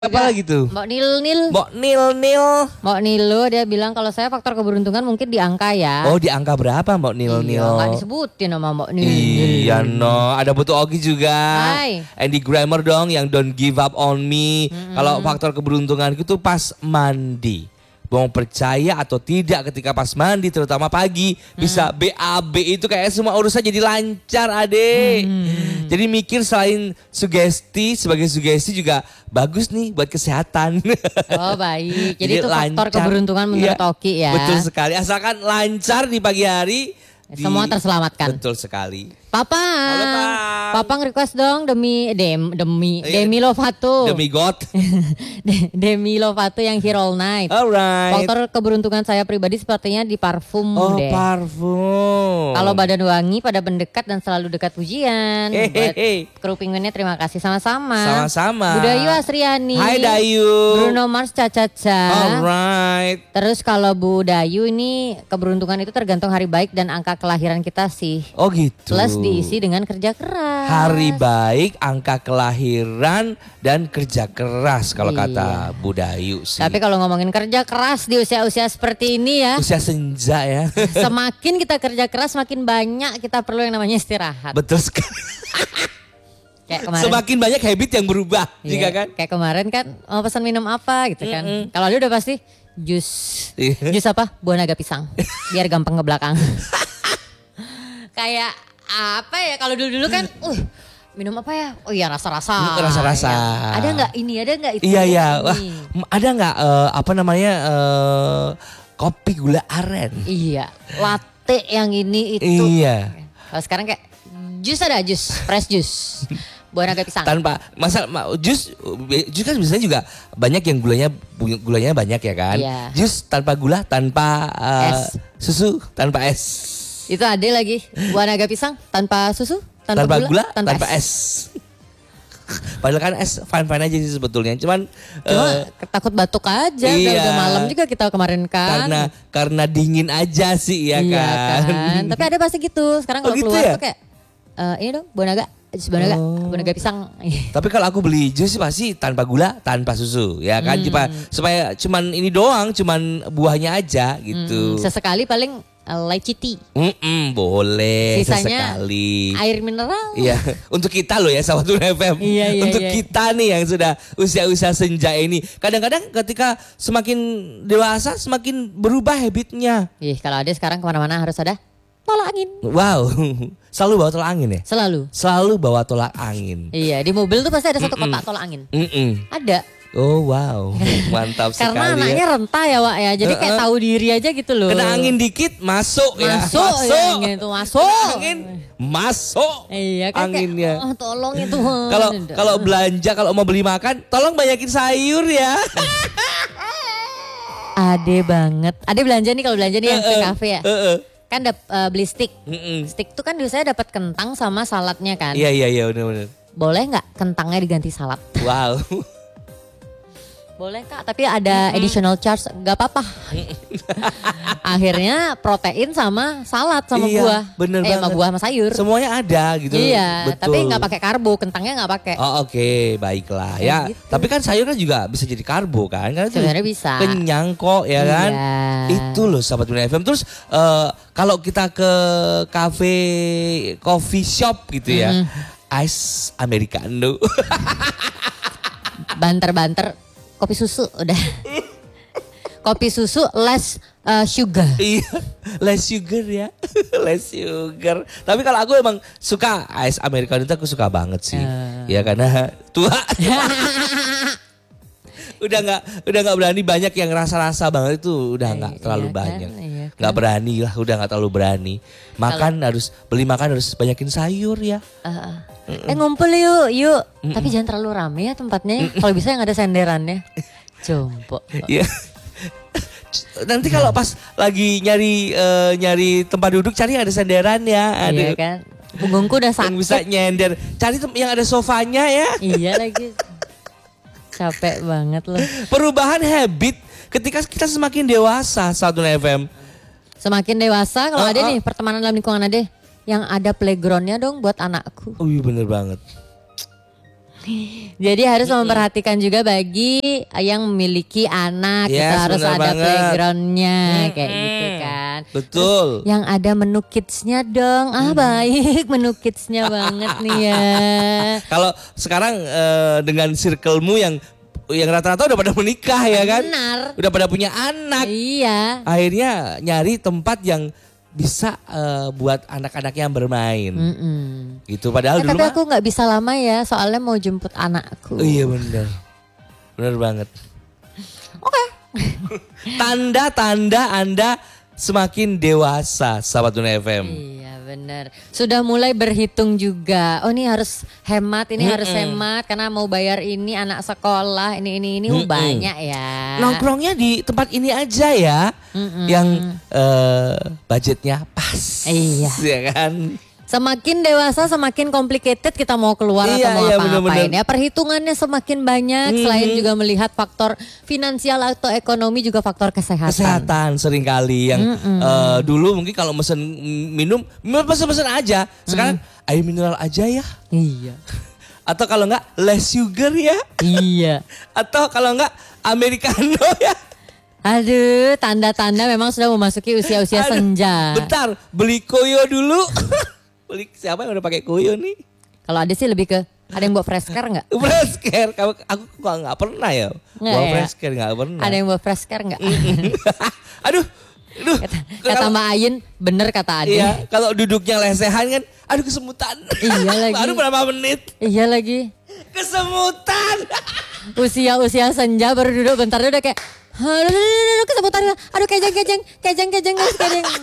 Apa lagi tuh? Mbak Nil. Mbak Nil. Mbak Nilo dia bilang kalau saya faktor keberuntungan mungkin di angka ya. Oh, di angka berapa Mbak Nil? Iya, nggak disebutin nama Mbak Nil. Iya no, ada Putu Ogi juga. Hai. Andy Grammer dong yang Don't Give Up on Me. Kalau faktor keberuntungan itu pas mandi. Mau percaya atau tidak ketika pas mandi terutama pagi bisa BAB itu kayak semua urusan jadi lancar Ade. Jadi mikir selain sugesti sebagai sugesti juga bagus nih buat kesehatan. Oh baik, jadi itu faktor lancar. keberuntungan menurut Iya, Oki ya. Betul sekali, asalkan lancar di pagi hari. Semua terselamatkan. Betul sekali. Papa. Halo, Pak. Papa request dong Demi Lovato. Demi God. Demi Lovato yang Here All Night. Alright. Faktor keberuntungan saya pribadi sepertinya di parfum Oh, deh. parfum. Kalau badan wangi pada pendekat dan selalu dekat pujian. Buat Hehehe. kru penguinnya terima kasih sama-sama. Sama-sama. Budayu Asriani. Hai Dayu. Bruno Mars Caca. Alright. Terus kalau Bu Dayu ini keberuntungan itu tergantung hari baik dan angka kelahiran kita sih. Oh gitu. Plus diisi dengan kerja keras. Hari baik, angka kelahiran dan kerja keras kalau Iya. kata Budayu sih. Tapi kalau ngomongin kerja keras di usia-usia seperti ini ya, usia senja ya. semakin kita kerja keras semakin banyak kita perlu yang namanya istirahat. Betul sekali. Kayak kemarin. Semakin banyak habit yang berubah, Iya, juga kan? Kayak kemarin kan mau pesan minum apa gitu kan. Kalau dia udah pasti jus. Iya. Jus apa? Buah naga pisang. Biar gampang ke belakang. Kayak apa ya kalau dulu-dulu kan minum apa ya? Oh iya rasa-rasa. Rasa-rasa. Ya. Ada nggak ini? Ada nggak itu? Iya iya. Ini. Wah, ada nggak apa namanya kopi gula aren? Iya. Latte yang ini itu. Iya. Kalau sekarang kayak jus ada jus, fresh juice. Buah naga pisang. Tanpa jus kan biasanya juga banyak yang gulanya banyak ya kan? Iya. Jus tanpa gula, tanpa Es. susu, tanpa es. Itu ada lagi buah naga pisang tanpa susu, tanpa gula, tanpa es. Padahal kan es fine-fine aja sih sebetulnya. Cuman Cuma takut batuk aja. iya. Udah malam juga kita kemarin kan. Karena dingin aja sih ya iya kan. Tapi ada pasti gitu. Sekarang kalau gitu keluar ya? tuh kayak ini dong buah naga, jus buah naga, buah naga pisang. Tapi kalau aku beli jus sih pasti tanpa gula, tanpa susu ya kan. Supaya cuman ini doang, cuman buahnya aja gitu. Sesekali paling lychee tea. Boleh Sisanya sesekali. air mineral. Iya, untuk kita loh ya sahabat Tuna FM. Iya, untuk iya. kita nih yang sudah usia-usia senja ini. Kadang-kadang ketika semakin dewasa semakin berubah habitnya. Kalau ada sekarang kemana-mana harus ada tolak angin. Wow, selalu bawa tolak angin ya? Selalu. Selalu bawa tolak angin. Iya, di mobil tuh pasti ada satu kotak tolak angin. Ada. Oh wow, mantap sekali Karena anaknya ya. renta ya Wak ya. Jadi kayak tahu diri aja gitu loh. Kena angin dikit masuk ya. Masuk ya angin itu masuk. Kena angin masuk. Iya kan anginnya. kayak tolong itu. Kalau belanja, kalau mau beli makan, tolong banyakin sayur ya. Ade banget. Ade belanja nih kalau belanja nih yang ke kafe ya. Kan beli stick. Stick tuh kan biasanya dapat kentang sama saladnya kan. Iya benar. Boleh nggak kentangnya diganti salad? Wow. Boleh Kak, tapi ada additional charge, nggak apa-apa. Akhirnya protein sama salad sama Iya, buah. bener Sama banget. buah sama sayur. Semuanya ada gitu. Iya, Betul. tapi nggak pakai karbo, kentangnya nggak pakai. Oh oke, baiklah ya. Gitu. Tapi kan sayur kan juga bisa jadi karbo kan? Karena itu Sebenarnya bisa. kenyang kok ya kan? Iya. Itu loh sahabat Tuna FM. Terus kalau kita ke cafe, coffee shop gitu ya. Ice Americano. Banter-banter, kopi susu udah. Kopi susu less sugar. Iya, less sugar ya. Less sugar. Tapi kalau aku emang suka ice Americano itu aku suka banget sih. Ya karena tua. udah nggak berani banyak yang rasa-rasa banget itu udah nggak terlalu Iya kan, banyak. iya kan. Nggak berani lah, udah nggak terlalu berani. Beli makan harus banyakin sayur ya. Ngumpul yuk. Tapi jangan terlalu rame ya tempatnya. Kalau bisa yang ada senderannya. Jompo. Iya. Nanti kalau pas lagi nyari tempat duduk cari yang ada senderan ya. Iya kan. Punggungku udah Yang bisa sakit. nyender. Cari yang ada sofanya ya. Iya lagi. Capek banget loh. Perubahan habit ketika kita semakin dewasa Satu FM. Semakin dewasa kalau ada nih pertemanan dalam lingkungan ada yang ada playgroundnya dong buat anakku. Oh iya bener banget. Jadi harus memperhatikan juga bagi yang memiliki anak, Yes, kita harus benar ada banget. playgroundnya kayak gitu kan. Betul. Terus yang ada menu kidsnya dong, baik menu kidsnya banget nih ya. Kalau sekarang dengan circlemu yang rata-rata udah pada menikah ya kan? Benar. Udah pada punya anak. Iya. Akhirnya nyari tempat yang bisa buat anak-anak yang bermain. Gitu padahal dulu Tapi mah. aku nggak bisa lama ya, soalnya mau jemput anakku. Oh, iya benar. Benar banget. Oke. Tanda-tanda Anda semakin dewasa, sahabat Tuna FM. Iya benar. Sudah mulai berhitung juga. Oh ini harus hemat, ini harus hemat karena mau bayar ini anak sekolah, ini banyak ya. Nongkrongnya di tempat ini aja ya, yang budgetnya pas. Iya. Ya kan? Semakin dewasa semakin complicated kita mau keluar atau Iya, mau iya, apa-apain bener-bener. ya. Perhitungannya semakin banyak selain juga melihat faktor finansial atau ekonomi juga faktor kesehatan. Kesehatan seringkali yang dulu mungkin kalau mesen minum pesen aja. Sekarang air mineral aja ya. Iya. Atau kalau enggak less sugar ya. Iya. Atau kalau enggak americano ya. Aduh, tanda-tanda memang sudah memasuki usia-usia Aduh, senja. bentar, beli koyo dulu. Beli siapa yang udah pakai koyo nih? Kalau ada sih lebih ke ada yang bawa fresh care nggak? Fresh care, aku kok nggak pernah ya. Nggak Bawa ya? fresh care nggak pernah. Ada yang bawa fresh care nggak? aduh, Kata Mbak Ayin, bener kata Ade. Iya, kalau duduknya lesehan kan, aduh kesemutan. Iya lagi. Baru berapa menit? Iya lagi. Kesemutan. Usia-usia senja baru duduk bentar udah kayak aduh kesemutan. Aduh kejang guys.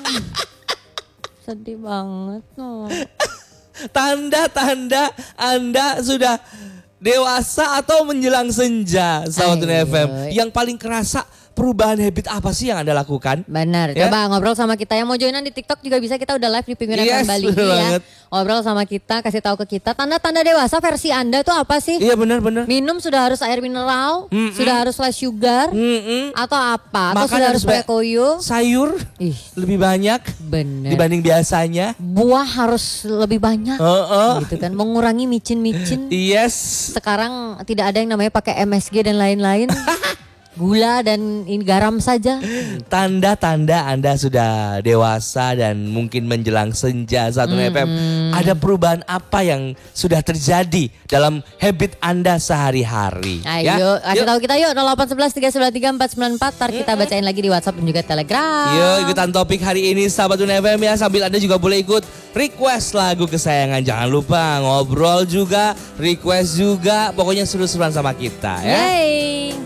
Sedih banget. Tanda-tanda Anda sudah dewasa atau menjelang senja, sahabat Tuna Ayo. FM. Yang paling kerasa perubahan habit apa sih yang Anda lakukan? Benar, Ya? coba ngobrol sama kita. Yang mau joinan di TikTok juga bisa, kita udah live di Pinggiran Yes, Bali bener ya. banget. Ngobrol sama kita, kasih tahu ke kita tanda-tanda dewasa versi Anda tuh apa sih? Iya benar-benar. Minum sudah harus air mineral, sudah harus less sugar, atau apa? Atau Makan sudah harus harus pakai koyo? Sayur Ih, lebih banyak bener. dibanding biasanya. Buah harus lebih banyak, gitu kan? Mengurangi micin-micin. Yes. Sekarang tidak ada yang namanya pakai MSG dan lain-lain. Gula dan ini garam saja. Tanda-tanda Anda sudah dewasa dan mungkin menjelang senja, sahabat Tuna FM. Ada perubahan apa yang sudah terjadi dalam habit Anda sehari-hari? Ayo, kasih Yuk. tahu kita yuk 0811 393 494. Ntar kita bacain lagi di WhatsApp dan juga Telegram. Yuk ikutan topik hari ini sahabat Tuna FM ya. Sambil Anda juga boleh ikut request lagu kesayangan. Jangan lupa ngobrol juga, request juga. Pokoknya seru-seruan sama kita ya. Yeay.